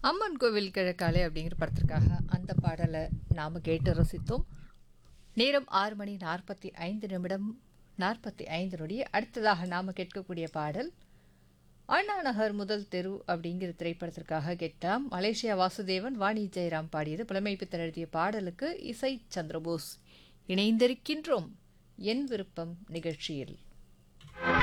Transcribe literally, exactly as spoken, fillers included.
அம்மன் கோவில் கிழக்காலே அப்படிங்கிற படத்திற்காக அந்த பாடலை நாம் கேட்டு ரசித்தோம். நேரம் ஆறு மணி நாற்பத்தி ஐந்து நிமிடம் நாற்பத்தி ஐந்து நொடி. அடுத்ததாக நாம் கேட்கக்கூடிய பாடல் அண்ணா நகர் முதல் தெரு அப்படிங்கிற திரைப்படத்திற்காக கேட்கலாம். மலேசியா வாசுதேவன், வாணி ஜெயராம் பாடியது. புலமைப்பித்தன் எழுதிய பாடலுக்கு இசை சந்திரபோஸ். இணைந்திருக்கின்றோம் என் விருப்பம் நிகழ்ச்சியில்.